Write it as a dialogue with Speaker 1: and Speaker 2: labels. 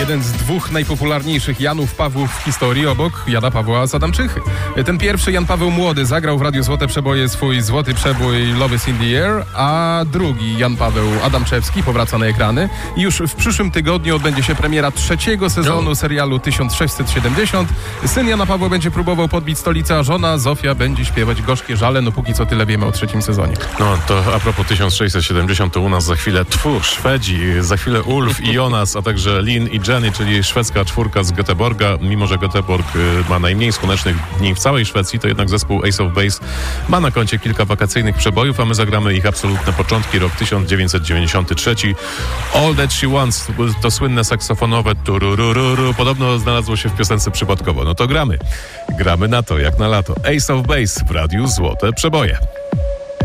Speaker 1: Jeden z dwóch najpopularniejszych Janów Pawłów w historii obok Jana Pawła z Adamczychy. Ten pierwszy, Jan Paweł Młody, zagrał w Radiu Złote Przeboje swój złoty przebój Love is in the air, a drugi, Jan Paweł Adamczewski, powraca na ekrany. I już w przyszłym tygodniu odbędzie się premiera trzeciego sezonu serialu 1670. Syn Jana Pawła będzie próbował podbić stolicę, a żona Zofia będzie śpiewać Gorzkie żale. No póki co tyle wiemy o trzecim sezonie.
Speaker 2: No to a propos 1670, to u nas za chwilę Szwedzi, za chwilę Ulf i Jonas, a także Lin i Jenny, czyli szwedzka czwórka z Göteborga. Mimo że Göteborg ma najmniej słonecznych dni w całej Szwecji, to jednak zespół Ace of Base ma na koncie kilka wakacyjnych przebojów, a my zagramy ich absolutne początki, rok 1993. All That She Wants, to słynne saksofonowe tururururu, podobno znalazło się w piosence przypadkowo. No to gramy na to jak na lato. Ace of Base w Radiu Złote Przeboje.